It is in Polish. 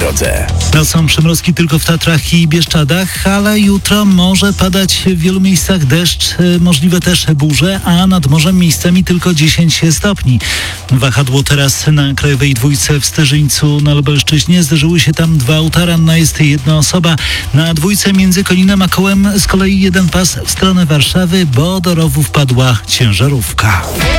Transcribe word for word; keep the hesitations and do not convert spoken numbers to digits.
drodze. To są przymrozki tylko w Tatrach i Bieszczadach, ale jutro może padać w wielu miejscach deszcz, możliwe też burze, a nad morzem miejscami tylko dziesięć stopni. Wahadło teraz na krajowej dwójce w Sterzyńcu na Lubelszczyźnie. Zdarzyły się tam dwa auta, ranna jest jedna osoba. Na dwójce między Koninem a Kołem z kolei jeden pas w stronę Warszawy, bo do rowu wpadła ciężarówka.